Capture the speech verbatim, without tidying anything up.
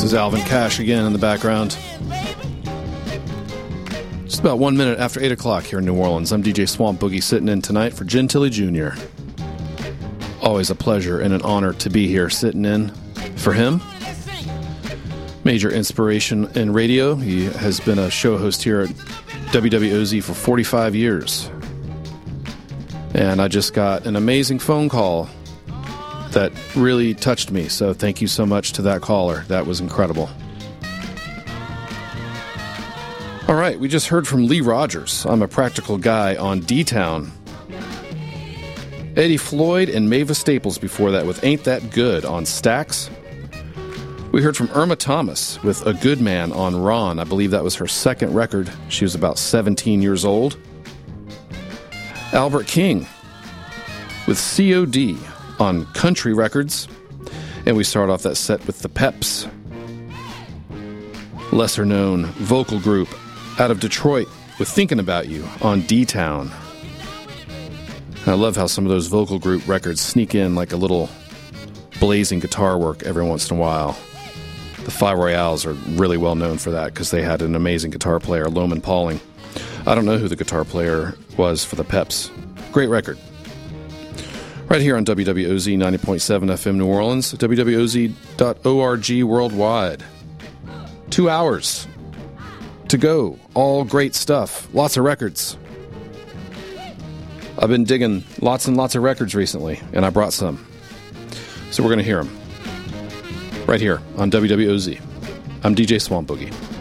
This is Alvin Cash again in the background. Just about one minute after eight o'clock here in New Orleans. I'm D J Swamp Boogie sitting in tonight for Gentilly Junior Always a pleasure and an honor to be here sitting in for him. Major inspiration in radio. He has been a show host here at W W O Z for forty-five years. And I just got an amazing phone call that really touched me. So thank you so much to that caller. That was incredible. All right, we just heard from Lee Rogers. I'm a Practical Guy on D-Town. Eddie Floyd and Mavis Staples before that with Ain't That Good on Stax. We heard from Irma Thomas with A Good Man on Ron. I believe that was her second record. She was about seventeen years old. Albert King with C O D on Country Records. And we start off that set with the Peps. Lesser known vocal group out of Detroit with Thinking About You on D-Town. I love how some of those vocal group records sneak in like a little blazing guitar work every once in a while. The Five Royales are really well known for that because they had an amazing guitar player, Loman Pauling. I don't know who the guitar player was for the Peps. Great record. Right here on W W O Z ninety point seven F M New Orleans, W W O Z dot org worldwide. Two hours to go. All great stuff. Lots of records. I've been digging lots and lots of records recently, and I brought some. So we're going to hear them. Right here on W W O Z. I'm D J Swamp Boogie.